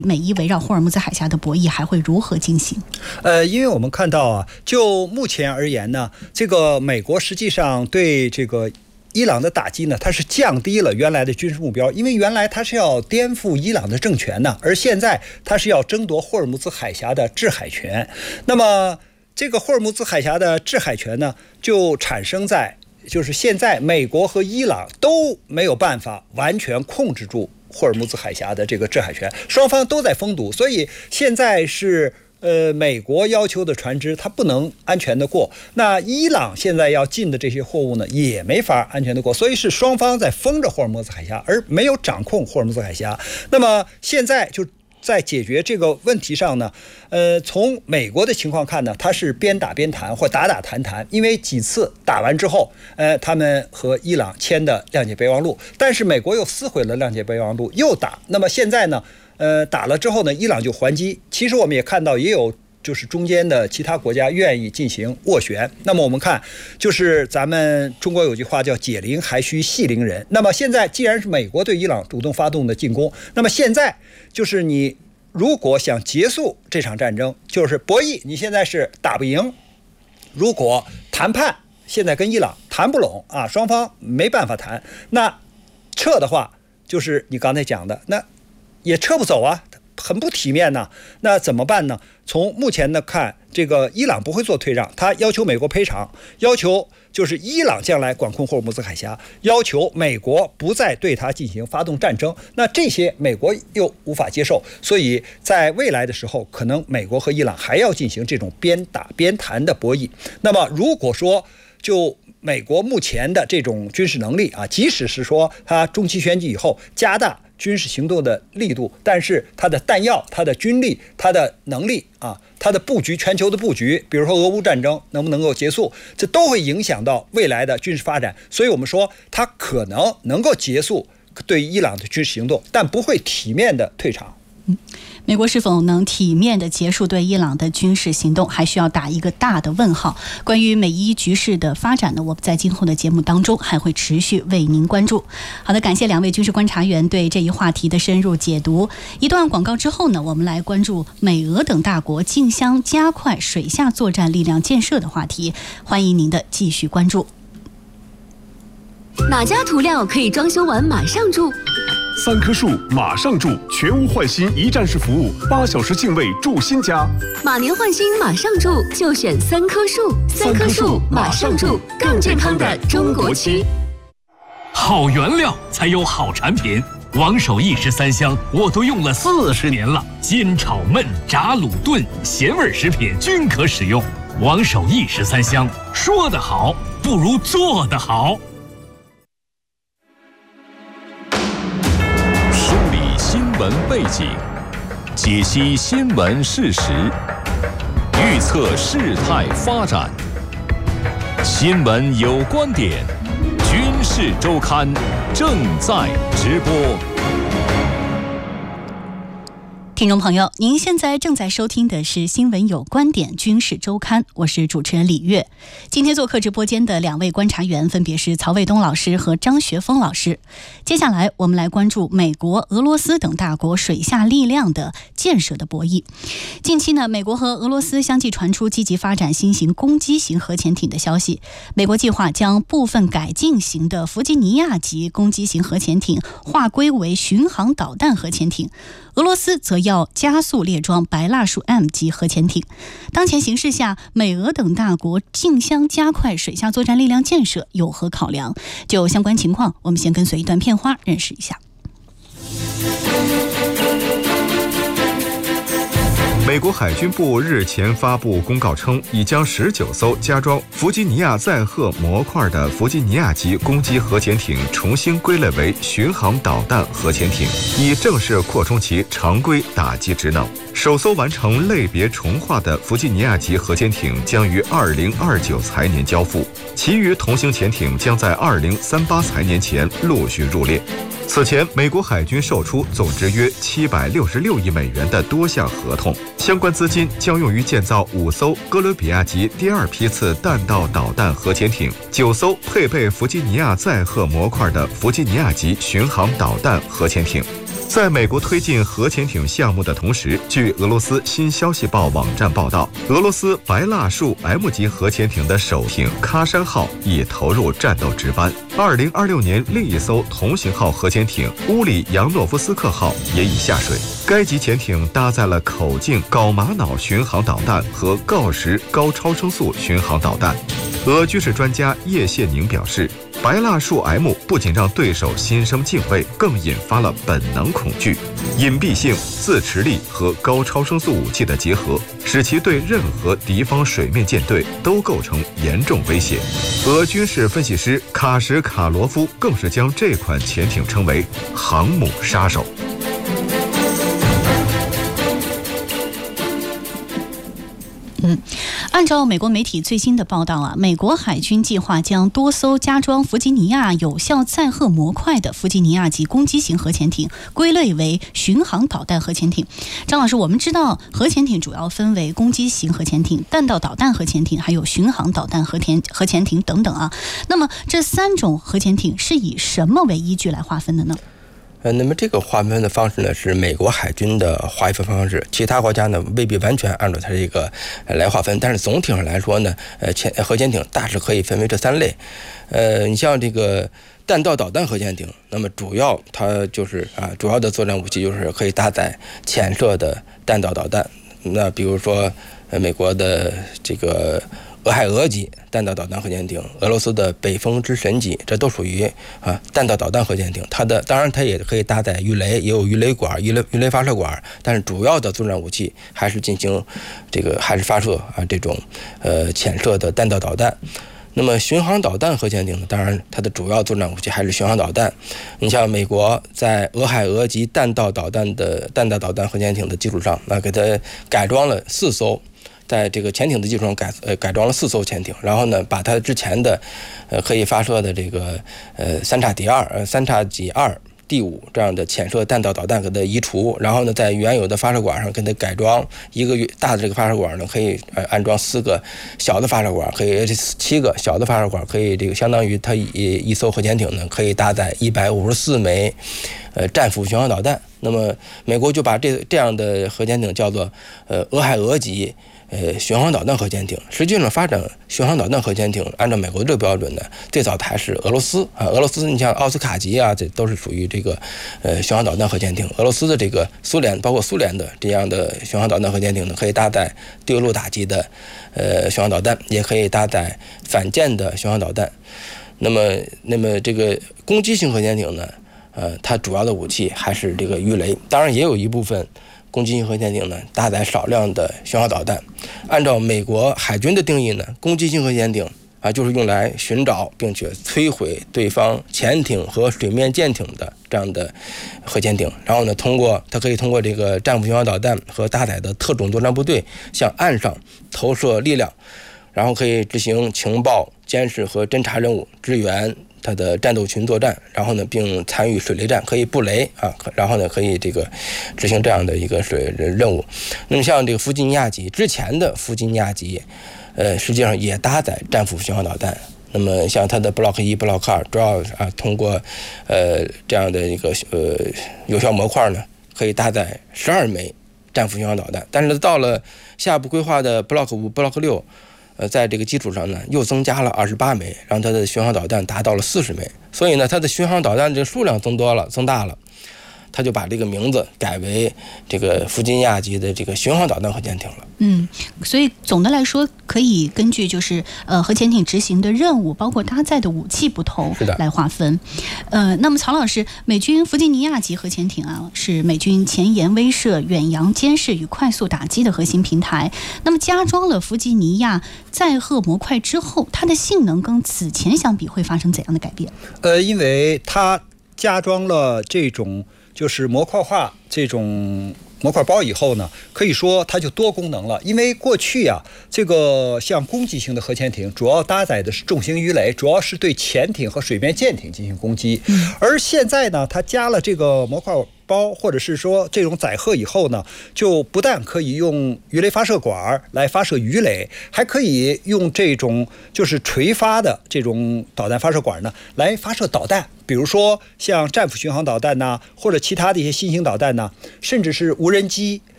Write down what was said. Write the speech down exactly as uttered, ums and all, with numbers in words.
美伊围绕霍尔木兹海峡的博弈还会如何进行？ 呃，因为我们看到啊，就目前而言呢，这个美国实际上对这个伊朗的打击呢，它是降低了原来的军事目标，因为原来它是要颠覆伊朗的政权呢，而现在它是要争夺霍尔木兹海峡的制海权。那么这个霍尔木兹海峡的制海权呢，就产生在就是现在美国和伊朗都没有办法完全控制住霍尔木兹海峡的这个制海权，双方都在封堵，所以现在是呃美国要求的船只它不能安全的过，那伊朗现在要进的这些货物呢也没法安全的过，所以是双方在封着霍尔木兹海峡，而没有掌控霍尔木兹海峡。那么现在就在解决这个问题上呢，呃，从美国的情况看呢，它是边打边谈或打打谈谈，因为几次打完之后，呃，他们和伊朗签的谅解备忘录，但是美国又撕毁了谅解备忘录，又打。那么现在呢，呃，打了之后呢，伊朗就还击。其实我们也看到，也有就是中间的其他国家愿意进行斡旋。那么我们看，就是咱们中国有句话叫解铃还须系铃人。那么现在既然是美国对伊朗主动发动的进攻，那么现在就是你如果想结束这场战争，就是博弈，你现在是打不赢。如果谈判现在跟伊朗谈不拢啊，双方没办法谈，那撤的话，就是你刚才讲的，那也撤不走啊。很不体面呢，那怎么办呢？从目前的看，这个伊朗不会做退让，他要求美国赔偿，要求就是伊朗将来管控霍尔木兹海峡，要求美国不再对他进行发动战争。那这些美国又无法接受，所以在未来的时候，可能美国和伊朗还要进行这种边打边谈的博弈。那么如果说就美国目前的这种军事能力啊，即使是说他中期选举以后加大军事行动的力度，但是它的弹药、它的军力、它的能力啊，它的布局、全球的布局，比如说俄乌战争能不能够结束，这都会影响到未来的军事发展。所以我们说，它可能能够结束对伊朗的军事行动，但不会体面的退场。 嗯，美国是否能体面地结束对伊朗的军事行动，还需要打一个大的问号。关于美伊局势的发展呢，我们在今后的节目当中还会持续为您关注。好的，感谢两位军事观察员对这一话题的深入解读。一段广告之后呢，我们来关注美俄等大国竞相加快水下作战力量建设的话题，欢迎您的继续关注。 哪家涂料可以装修完马上住？ 三棵树马上住，全屋换新一站式服务，八小时净位住新家。 马年换新马上住，就选三棵树。三棵树马上住，更健康的中国区。 好原料才有好产品，王守义十三香我都用了四十年了，煎炒焖炸卤炖咸味食品均可使用。王守义十三香，说得好不如做得好。 新闻背景，解析新闻事实，预测事态发展。新闻有观点，军事周刊正在直播。 听众朋友，您现在正在收听的是新闻有观点军事周刊，我是主持人李月。今天做客直播间的两位观察员分别是曹卫东老师和张学峰老师。接下来我们来关注美国、俄罗斯等大国水下力量的建设的博弈。近期呢，美国和俄罗斯相继传出积极发展新型攻击型核潜艇的消息。美国计划将部分改进型的弗吉尼亚级攻击型核潜艇划归为巡航导弹核潜艇，俄罗斯则要加速列装白蜡树 M 级核潜艇。当前形势下，美俄等大国竞相加快水下作战力量建设有何考量？就相关情况，我们先跟随一段片花认识一下。 美国海军部日前发布公告称，已将十九艘加装弗吉尼亚载荷模块的弗吉尼亚级攻击核潜艇重新归类为巡航导弹核潜艇，以正式扩充其常规打击职能。首艘完成类别重划的弗吉尼亚级核潜艇将于二零二九财年交付，其余同型潜艇将在二零三八财年前陆续入列。此前，美国海军售出总值约七百六十六亿美元的多项合同，相关资金将用于建造五艘哥伦比亚级第二批次弹道导弹核潜艇，九艘配备弗吉尼亚载荷模块的弗吉尼亚级巡航导弹核潜艇。 在美国推进核潜艇项目的同时，据俄罗斯新消息报网站报道，俄罗斯白蜡树 M 级核潜艇的首艇喀山号已投入战斗值班。二零二六年，另一艘同型号核潜艇乌里扬诺夫斯克号也已下水。该级潜艇搭载了口径睾玛瑙巡航导弹和锆石高超声速巡航导弹。俄军事专家叶谢宁表示，白蜡树 M 不仅让对手心生敬畏，更引发了本能恐惧。隐蔽性、自持力和高超声速武器的结合，使其对任何敌方水面舰队都构成严重威胁。俄军事分析师卡什卡罗夫更是将这款潜艇称为“航母杀手”。 嗯，按照美国媒体最新的报道啊，美国海军计划将多艘加装弗吉尼亚有效载荷模块的弗吉尼亚级攻击型核潜艇归类为巡航导弹核潜艇。张老师，我们知道核潜艇主要分为攻击型核潜艇、弹道导弹核潜艇，还有巡航导弹核潜核潜艇等等啊。那么这三种核潜艇是以什么为依据来划分的呢？ 呃，那么这个划分的方式呢，是美国海军的划分方式，其他国家呢未必完全按照它这个来划分，但是总体上来说呢，呃，潜核潜艇大致可以分为这三类。呃，你像这个弹道导弹核潜艇，那么主要它就是啊，主要的作战武器就是可以搭载潜射的弹道导弹。那比如说，呃，美国的这个俄亥俄级弹道导弹核潜艇，俄罗斯的北风之神级，这都属于啊弹道导弹核潜艇。它的当然它也可以搭载鱼雷，也有鱼雷管、鱼雷鱼雷发射管，但是主要的作战武器还是进行这个还是发射啊这种呃潜射的弹道导弹。那么巡航导弹核潜艇呢，当然它的主要作战武器还是巡航导弹。你像美国在俄亥俄级弹道导弹的弹道导弹核潜艇的基础上，那给它改装了四艘。在这个潜艇的基础上改呃改装了四艘潜艇，然后呢，把它之前的呃可以发射的这个呃三叉 D 二呃三叉戟二 D 五这样的潜射弹道导弹给它移除，然后呢，在原有的发射管上给它改装一个大的这个发射管呢，可以呃安装四个小的发射管，可以七个小的发射管，可以这个相当于它一一艘核潜艇呢可以搭载一百五十四枚呃战斧巡航导弹。那么美国就把这这样的核潜艇叫做呃俄亥俄级。呃，巡航导弹核潜艇，实际上发展巡航导弹核潜艇，按照美国这个标准呢，最早还是俄罗斯啊。俄罗斯，你像奥斯卡级啊，这都是属于这个呃巡航导弹核潜艇。俄罗斯的这个苏联，包括苏联的这样的巡航导弹核潜艇呢，可以搭载对陆打击的呃巡航导弹，也可以搭载反舰的巡航导弹。那么，那么这个攻击型核潜艇呢，呃，它主要的武器还是这个鱼雷，当然也有一部分。攻击型核潜艇呢，搭载少量的巡航导弹。按照美国海军的定义呢，攻击型核潜艇啊，就是用来寻找并且摧毁对方潜艇和水面舰艇的这样的核潜艇。然后呢，通过它可以通过这个战斧巡航导弹和搭载的特种作战部队向岸上投射力量，然后可以执行情报、监视和侦察任务，支援它的战斗群作战，然后呢，并参与水雷战，可以布雷啊，然后呢，可以这个执行这样的一个水任务。那么像这个弗吉尼亚级之前的弗吉尼亚级，呃，实际上也搭载战斧巡航导弹。那么像它的 Block 一、Block 二，主要啊通过呃这样的一个呃有效模块呢，可以搭载十二枚战斧巡航导弹。但是到了下一步规划的 Block 五、Block 六。呃，在这个基础上呢，又增加了二十八枚，让它的巡航导弹达到了四十枚。所以呢，它的巡航导弹这个数量增多了，增大了，他就把这个名字改为这个弗吉尼亚级的这个巡航导弹核潜艇了。 嗯，所以总的来说，可以根据就是呃核潜艇执行的任务，包括搭载的武器不同来划分。呃，那么曹老师，美军弗吉尼亚级核潜艇啊，是美军前沿威慑、远洋监视与快速打击的核心平台。那么加装了弗吉尼亚载荷模块之后，它的性能跟此前相比会发生怎样的改变？ 呃，因为它加装了这种就是模块化这种模块包以后呢，可以说它就多功能了。因为过去啊，这个像攻击型的核潜艇主要搭载的是重型鱼雷，主要是对潜艇和水面舰艇进行攻击。而现在呢，它加了这个模块包，或者是说这种载荷以后呢，就不但可以用鱼雷发射管来发射鱼雷，还可以用这种就是垂发的这种导弹发射管呢来发射导弹，比如说像战斧巡航导弹呐、啊，或者其他的一些新型导弹呐、啊，甚至是无人机。